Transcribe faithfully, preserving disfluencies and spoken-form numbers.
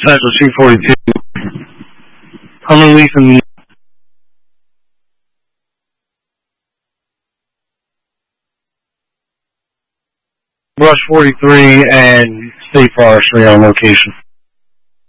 Central two forty-two. Hello, Ethan. Brush forty-three and State Forestry on location.